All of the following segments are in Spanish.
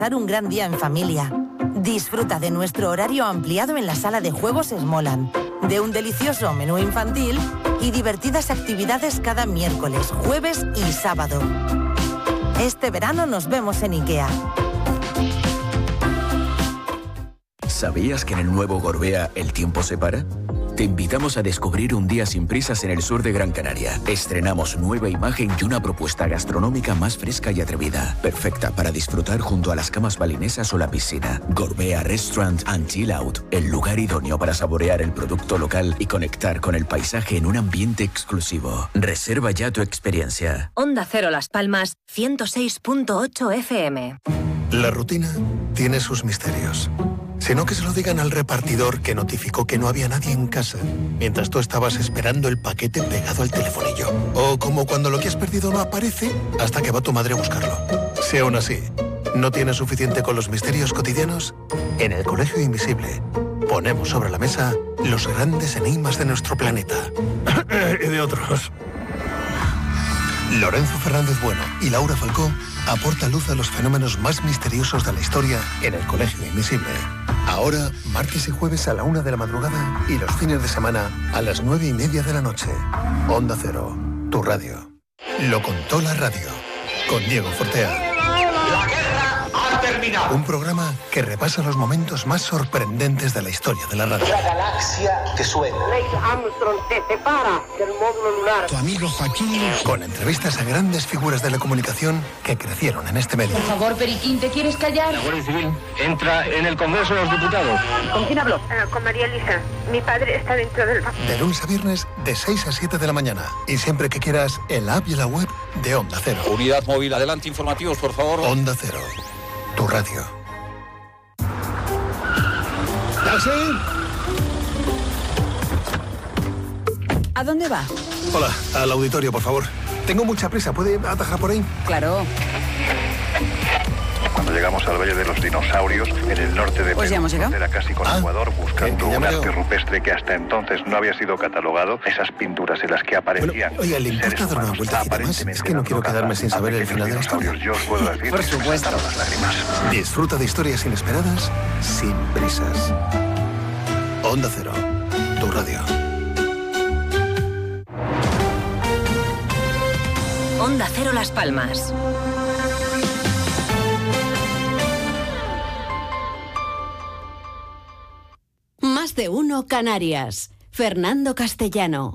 Pasar un gran día en familia. Disfruta de nuestro horario ampliado en la sala de juegos Smolan, de un delicioso menú infantil y divertidas actividades cada miércoles, jueves y sábado. Este verano nos vemos en IKEA. ¿Sabías que en el nuevo Gorbea el tiempo se para? Te invitamos a descubrir un día sin prisas en el sur de Gran Canaria. Estrenamos nueva imagen y una propuesta gastronómica más fresca y atrevida. Perfecta para disfrutar junto a las camas balinesas o la piscina. Gorbea Restaurant and Chill Out. El lugar idóneo para saborear el producto local y conectar con el paisaje en un ambiente exclusivo. Reserva ya tu experiencia. Onda Cero Las Palmas, 106.8 FM. La rutina tiene sus misterios. Sino que se lo digan al repartidor que notificó que no había nadie en casa mientras tú estabas esperando el paquete pegado al telefonillo. O como cuando lo que has perdido no aparece hasta que va tu madre a buscarlo. Si aún así no tienes suficiente con los misterios cotidianos, en el Colegio Invisible ponemos sobre la mesa los grandes enigmas de nuestro planeta. Y de otros. Lorenzo Fernández Bueno y Laura Falcó aportan luz a los fenómenos más misteriosos de la historia en el Colegio Invisible. Ahora, martes y jueves a la 1 de la madrugada y los fines de semana a las 9:30 de la noche. Onda Cero, tu radio. Lo contó la radio, con Diego Fortea. La guerra ha terminado. Un programa que repasa los momentos más sorprendentes de la historia de la radio. La galaxia te suena. Neil Armstrong se separa del módulo lunar. Tu amigo Joaquín. Con entrevistas a grandes figuras de la comunicación que crecieron en este medio. Por favor, Periquín, ¿te quieres callar? La Guardia Civil entra en el Congreso de los Diputados. ¿Con quién hablo? Con María Elisa. Mi padre está dentro del... De lunes a viernes, de 6 a 7 de la mañana. Y siempre que quieras, en la app y la web de Onda Cero. Unidad móvil, adelante, informativos, por favor. Onda Cero, tu radio. ¿Taxi? ¿A dónde va? Hola, al auditorio, por favor. Tengo mucha prisa, ¿puede atajar por ahí? Claro. Cuando llegamos al Valle de los Dinosaurios, en el norte de Pues ya hemos llegado. Era casi con Ecuador, buscando un arte veo. rupestre que hasta entonces no había sido catalogado. Esas pinturas en las que aparecían. Bueno, oiga, ¿le importa dar una vueltecita más? Es que no quiero quedarme sin saber el final de la historia. Yo os puedo decir Por supuesto. que se me saltaron las lágrimas. Disfruta de historias inesperadas, sin prisas. Onda Cero, tu radio. Onda Cero Las Palmas. Más de uno Canarias. Fernando Castellano.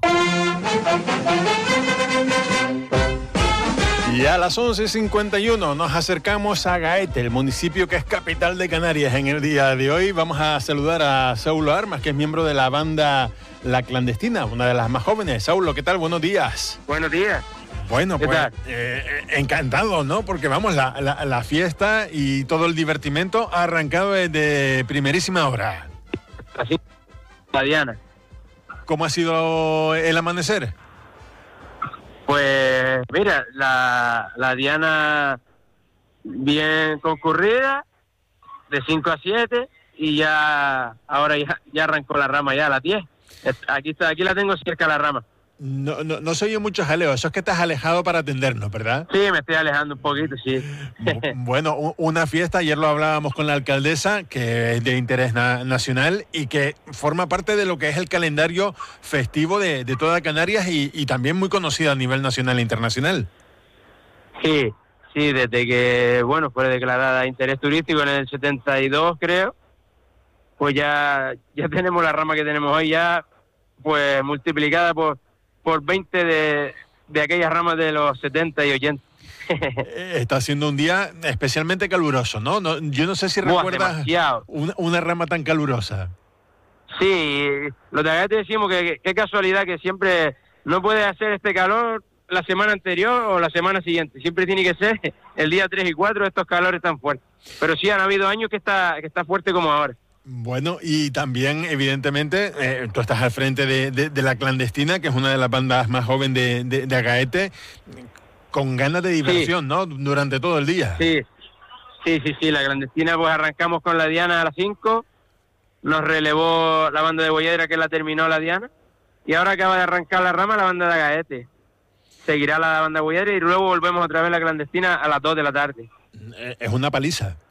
Y a las 11:51 nos acercamos a Gaete, el municipio que es capital de Canarias. En el día de hoy vamos a saludar a Saulo Armas, que es miembro de la banda La Clandestina, una de las más jóvenes. Saulo, ¿qué tal? Buenos días. Buenos días. Bueno, pues encantado, ¿no? Porque vamos, la fiesta y todo el divertimento ha arrancado desde primerísima hora. Así, la Diana. ¿Cómo ha sido el amanecer? Pues mira, la Diana bien concurrida, de 5 a 7, y ahora ya arrancó la rama ya a las 10. Aquí la tengo cerca la rama. No se oye mucho jaleo, eso es que estás alejado para atendernos, ¿verdad? Sí, me estoy alejando un poquito, sí. Bueno, una fiesta, ayer lo hablábamos con la alcaldesa, que es de interés nacional y que forma parte de lo que es el calendario festivo de toda Canarias y también muy conocida a nivel nacional e internacional. Sí, desde que, fue declarada de interés turístico en el 72, creo, pues ya tenemos la rama que tenemos hoy, ya pues multiplicada por 20 de aquellas ramas de los 70 y 80. Está siendo un día especialmente caluroso, ¿no? Yo no sé si recuerdas una rama tan calurosa. Sí, los de acá te decimos que qué casualidad que siempre no puedes hacer este calor la semana anterior o la semana siguiente. Siempre tiene que ser el día 3 y 4 estos calores tan fuertes. Pero sí han habido años que está fuerte como ahora. Bueno, y también, evidentemente, tú estás al frente de La Clandestina, que es una de las bandas más jóvenes de Agaete, con ganas de diversión, sí, ¿no? Durante todo el día. Sí, La Clandestina, pues arrancamos con la Diana a las 5, nos relevó la banda de Boyadera, que la terminó la Diana, y ahora acaba de arrancar la rama la banda de Agaete. Seguirá la banda de Boyadera y luego volvemos otra vez a La Clandestina a las 2 de la tarde. Es una paliza.